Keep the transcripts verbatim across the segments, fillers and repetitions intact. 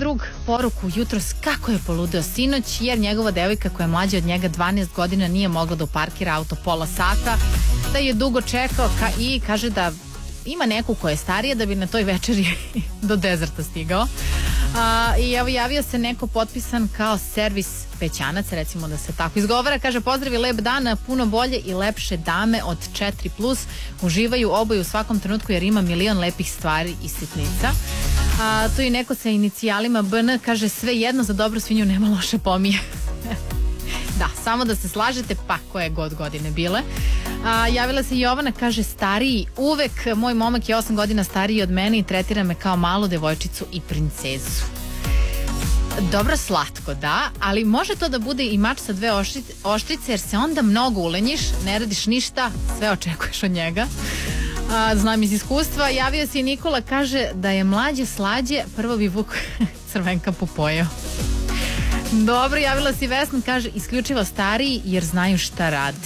drug poruku jutros kako je poludeo sinoć, jer njegova devojka koja je mlađa od njega dvanaest godina nije mogla da uparkira auto pola sata, da je dugo čekao ka i kaže da ima neku koja je starija da bi na toj večeri do dezerta stigao. A, I evo javio se neko potpisan kao servis Pećanac, recimo da se tako izgovara, kaže pozdravi, lep dan, puno bolje i lepše dame od četiri plus, uživaju oboje u svakom trenutku jer ima milion lepih stvari i sitnica. A, tu i neko sa inicijalima B N kaže sve jedno za dobru svinju nema loše pomije. Da, samo da se slažete, pa koje god godine bile. A, javila se Jovana, kaže stariji uvek, moj momak je osam godina stariji od mene i tretira me kao malu devojčicu i princezu. Dobro, slatko, da, ali može to da bude i mač sa dve oštrice, oštrice jer se onda mnogo ulenjiš, ne radiš ništa, sve očekuješ od njega. A, znam iz iskustva. Javio se i Nikola, kaže da je mlađe slađe, prvo bi Vuk crvenka popojao. Dobro, javila se i Vesna, kaže isključivo stariji jer znaju šta rade.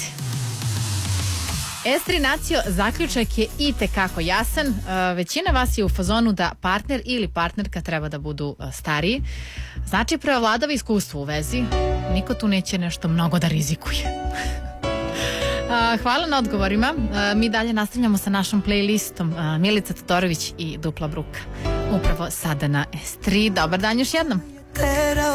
Estri Nacio, zaključak je i tekako jasan. Uh, većina vas je u fazonu da partner ili partnerka treba da budu uh, stariji. Znači preovladava iskustvo u vezi. Niko tu neće nešto mnogo da rizikuje. uh, hvala na odgovorima. Uh, mi dalje nastavljamo sa našom playlistom uh, Milica Todorović i Dupla bruka. Upravo sada na S tri. Dobar dan još jednom.